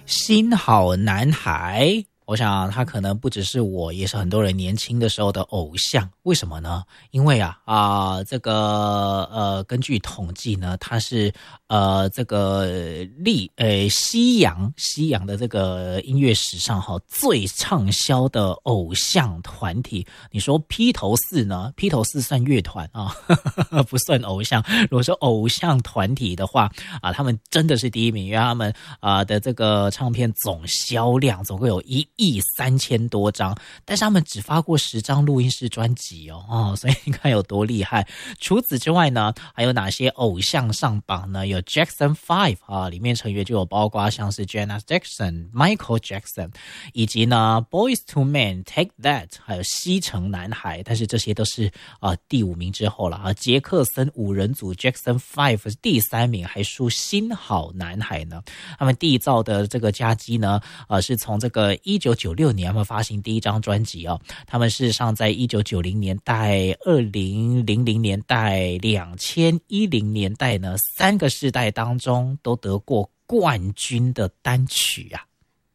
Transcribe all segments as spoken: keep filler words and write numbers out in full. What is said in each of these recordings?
新好男孩，我想他可能不只是我，也是很多人年轻的时候的偶像。为什么呢？因为啊啊、呃，这个呃，根据统计呢，他是呃这个历呃西洋西洋的这个音乐史上哈最畅销的偶像团体。你说披头士呢？披头士算乐团啊，不算偶像。如果说偶像团体的话啊，他们真的是第一名，因为他们啊、呃、的这个唱片总销量总共有一亿三千多张，但是他们只发过十张录音室专辑哦，哦，所以你看有多厉害。除此之外呢，还有哪些偶像上榜呢？有 Jackson Five 啊，里面成员就有包括像是 Janet Jackson、Michael Jackson， 以及呢 Boyz II Men、Take That， 还有西城男孩。但是这些都是啊、呃、第五名之后了啊。杰克森五人组 Jackson Five 是第三名，还输新好男孩呢。他们缔造的这个佳绩呢，呃，是从这个一九九六年他们发行第一张专辑哦。他们事实上在一九九零年代、二零零零年代、两千一零年代呢，三个世代当中都得过冠军的单曲啊。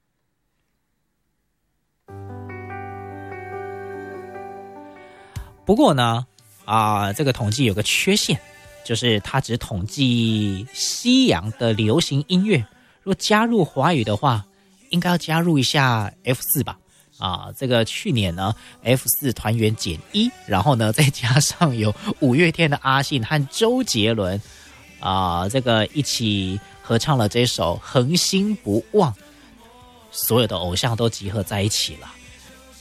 不过呢，啊、呃，这个统计有个缺陷，就是它只统计西洋的流行音乐，如果加入华语的话，应该要加入一下 F 四 吧。啊，这个去年呢 F 四 团员减一，然后呢再加上有五月天的阿信和周杰伦啊，这个一起合唱了这首《恒星不忘》，所有的偶像都集合在一起了。